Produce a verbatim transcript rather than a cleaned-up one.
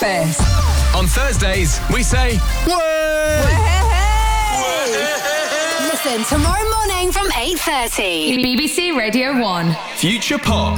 breakfast. On Thursdays, we say, way! Listen tomorrow morning from eight thirty. B B C Radio one. Future Pop.